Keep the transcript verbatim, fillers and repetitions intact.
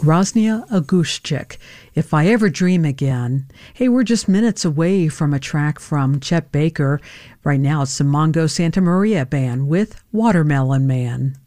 Groznia Agushchik, If I Ever Dream Again. Hey, we're just minutes away from a track from Chet Baker. Right now it's the Mongo Santa Maria Band with Watermelon Man.